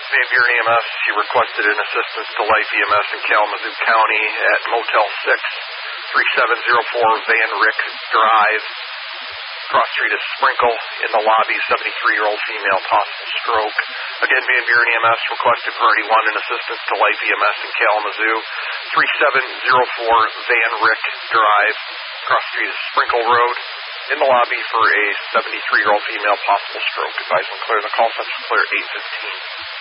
Van Buren EMS. She requested an assistance to Life EMS in Kalamazoo County at Motel 6, 3704 Van Rick Drive. Cross street is Sprinkle. In the lobby, 73-year-old female, possible stroke. Again, Van Buren EMS requested priority 1 and assistance to Life EMS in Kalamazoo, 3704 Van Rick Drive. Cross street is Sprinkle Road. In the lobby for a 73-year-old female, possible stroke. Advise when clear. The call center is clear at 8:15.